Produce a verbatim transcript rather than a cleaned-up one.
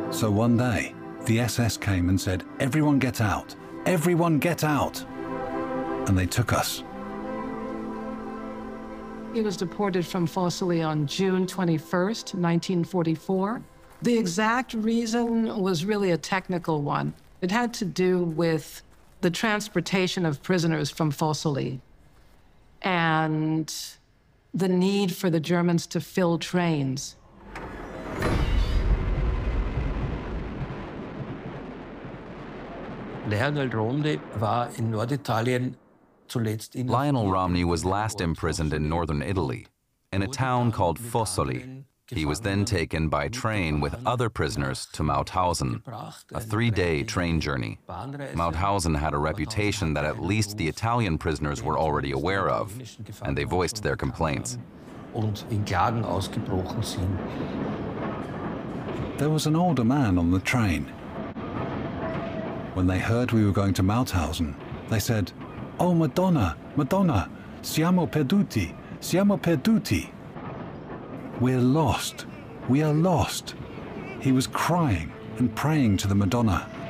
So one day, the S S came and said, "Everyone get out! Everyone get out!" And they took us. He was deported from Fossili on June twenty-first, nineteen forty-four. The exact reason was really a technical one. It had to do with the transportation of prisoners from Fossili and the need for the Germans to fill trains. Lionel Romney war in Norditalien zuletzt in Lionel Romney was last imprisoned in northern Italy, in a town called Fossoli. He was then taken by train with other prisoners to Mauthausen, a three-day train journey. Mauthausen had a reputation that at least the Italian prisoners were already aware of, and they voiced their complaints. Und in Klagen ausgebrochen sind. There was an older man on the train. When they heard we were going to Mauthausen, they said, "Oh, Madonna, Madonna, siamo perduti, siamo perduti." We're lost, we are lost. He was crying and praying to the Madonna.